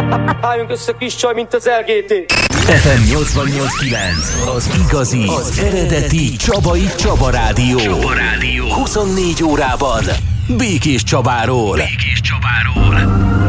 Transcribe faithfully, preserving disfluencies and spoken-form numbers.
Álljunk össze kis csaj, mint az el gé té. ef em nyolcvannyolc kilenc, az igazi, az eredeti Csabai Csaba Rádió. Csaba Rádió. huszonnégy órában Békés Csabáról. Békés Csabáról.